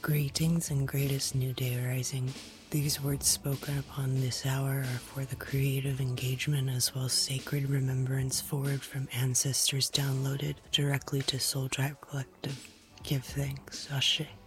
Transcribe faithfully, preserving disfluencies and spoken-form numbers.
Greetings and greatest new day rising. These words spoken upon this hour are for the creative engagement as well as sacred remembrance forward from ancestors downloaded directly to Soul Tribe Collective. Give thanks, Ashe.